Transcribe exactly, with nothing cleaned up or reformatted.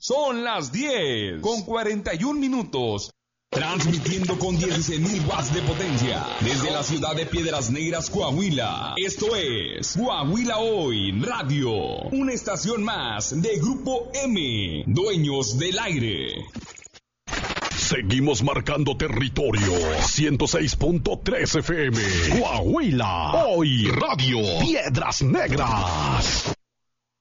Son las diez con cuarenta y un minutos. Transmitiendo con dieciséis mil watts de potencia desde la ciudad de Piedras Negras, Coahuila. Esto es Coahuila Hoy Radio, una estación más de Grupo M, dueños del aire. Seguimos marcando territorio. ciento seis punto tres F M. Coahuila Hoy Radio. Piedras Negras.